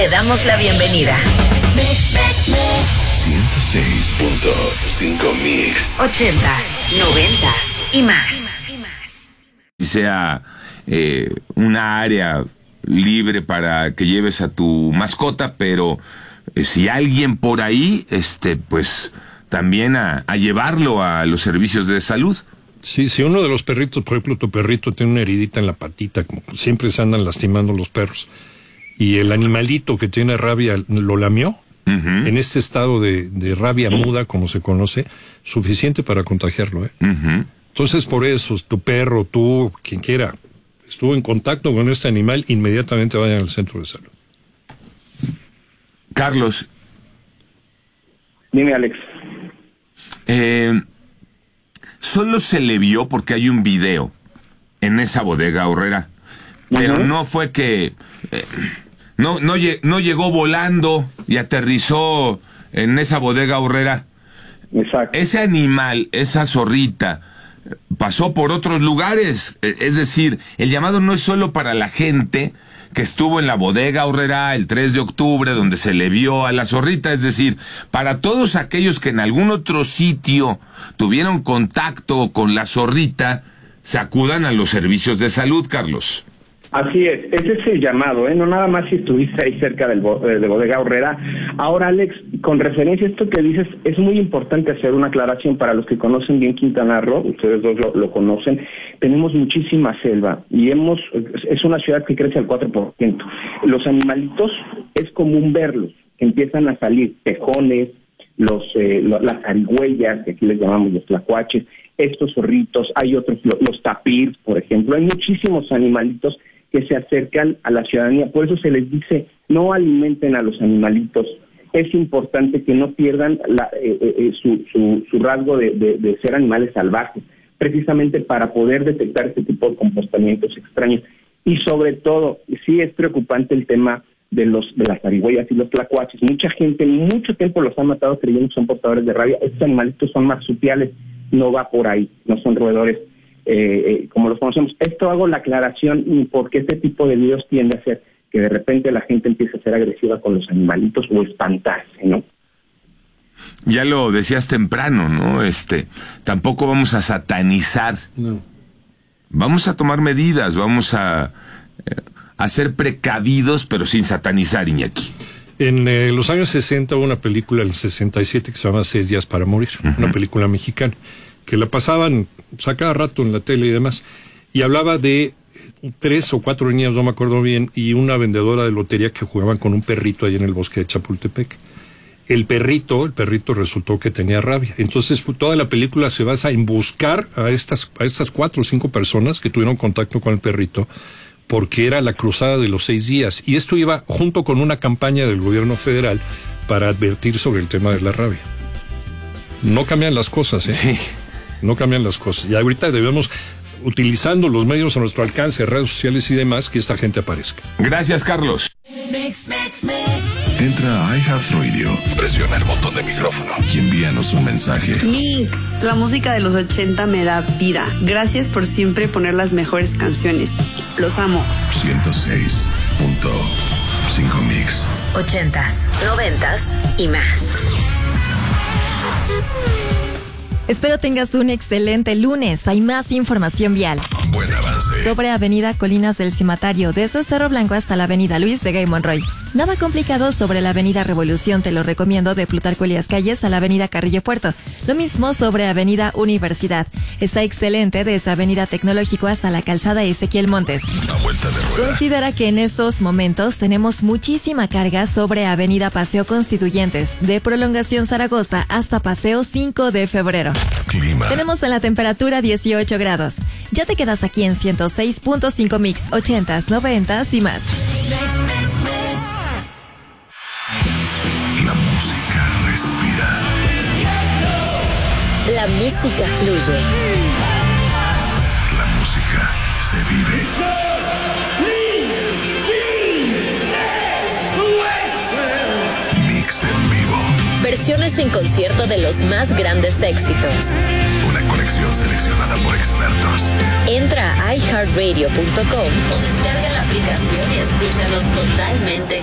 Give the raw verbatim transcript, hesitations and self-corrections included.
Te damos la bienvenida. ciento seis punto cinco Mix. Ochentas, noventas y más. Sea eh, una área libre para que lleves a tu mascota, pero eh, si alguien por ahí, este, pues también a, a llevarlo a los servicios de salud. Sí, si uno de los perritos, por ejemplo, tu perrito tiene una heridita en la patita, como siempre se andan lastimando los perros, y el animalito que tiene rabia lo lamió, uh-huh. en este estado de, de rabia muda, como se conoce, suficiente para contagiarlo, ¿eh? Uh-huh. Entonces, por eso, tu perro, tú, quien quiera, estuvo en contacto con este animal, inmediatamente vayan al centro de salud. Carlos. Dime, Alex. Eh, solo se le vio porque hay un video en esa bodega horrera, pero uh-huh. no fue que... Eh, no, no, no llegó volando y aterrizó en esa bodega horrera. Exacto. Ese animal, esa zorrita, pasó por otros lugares. Es decir, el llamado no es solo para la gente que estuvo en la bodega horrera el tres de octubre, donde se le vio a la zorrita. Es decir, para todos aquellos que en algún otro sitio tuvieron contacto con la zorrita, se acudan a los servicios de salud, Carlos. Así es, ese es el llamado, ¿eh? No nada más si estuviste ahí cerca del bo- de Bodega Horrera. Ahora, Alex, con referencia a esto que dices, es muy importante hacer una aclaración para los que conocen bien Quintana Roo, ustedes dos lo, lo conocen. Tenemos muchísima selva y hemos es una ciudad que crece al cuatro por ciento. Los animalitos es común verlos, empiezan a salir tejones, los eh, lo, las arigüeyas, que aquí les llamamos los tlacuaches, estos zorritos, hay otros, los, los tapirs, por ejemplo, hay muchísimos animalitos que se acercan a la ciudadanía. Por eso se les dice, no alimenten a los animalitos. Es importante que no pierdan la, eh, eh, su, su, su rasgo de, de, de ser animales salvajes, precisamente para poder detectar este tipo de comportamientos extraños. Y sobre todo, sí es preocupante el tema de los de las zarigüeyas y los tlacuaches. Mucha gente, mucho tiempo los ha matado creyendo que son portadores de rabia. Estos animalitos son marsupiales, no va por ahí, no son roedores. Eh, eh, como los conocemos. Esto hago la aclaración porque este tipo de videos tiende a hacer que de repente la gente empiece a ser agresiva con los animalitos o espantarse, ¿no? Ya lo decías temprano, ¿no? Este, tampoco vamos a satanizar. No. Vamos a tomar medidas, vamos a, eh, a ser precavidos, pero sin satanizar, Iñaki. En eh, los años sesenta hubo una película, en el sesenta y siete, que se llama Seis días para morir, uh-huh. una película mexicana, que la pasaban pues, a cada rato en la tele y demás, y hablaba de tres o cuatro niñas, no me acuerdo bien, y una vendedora de lotería que jugaban con un perrito ahí en el bosque de Chapultepec. El perrito, el perrito resultó que tenía rabia. Entonces toda la película se basa en buscar a estas, a estas cuatro o cinco personas que tuvieron contacto con el perrito, porque era la cruzada de los seis días. Y esto iba junto con una campaña del gobierno federal para advertir sobre el tema de la rabia. No cambian las cosas, ¿eh? Sí. No cambian las cosas. Y ahorita debemos, utilizando los medios a nuestro alcance, redes sociales y demás, que esta gente aparezca. Gracias, Carlos. Entra a iHeartRadio, presiona el botón de micrófono y envíanos un mensaje. Mix, la música de los ochenta me da vida. Gracias por siempre poner las mejores canciones. Los amo. ciento seis punto cinco Mix. Ochentas, noventas y más. Espero tengas un excelente lunes. Hay más información vial. Buen avance. Sobre Avenida Colinas del Cimatario, desde Cerro Blanco hasta la Avenida Luis Vega y Monroy. Nada complicado sobre la Avenida Revolución, te lo recomiendo, de Plutarco Elías Calles a la Avenida Carrillo Puerto. Lo mismo sobre Avenida Universidad. Está excelente desde Avenida Tecnológico hasta la Calzada Ezequiel Montes. Una vuelta de rueda. Considera que en estos momentos tenemos muchísima carga sobre Avenida Paseo Constituyentes, de Prolongación Zaragoza hasta Paseo cinco de febrero. Clima. Tenemos en la temperatura dieciocho grados. Ya te quedas aquí en ciento seis punto cinco Mix, ochentas, noventas y más. La música respira. La música fluye. La música se vive. Mix en vivo. Versiones en concierto de los más grandes éxitos. Una colección seleccionada por expertos. Entra a i heart radio punto com o descarga la aplicación y escúchanos totalmente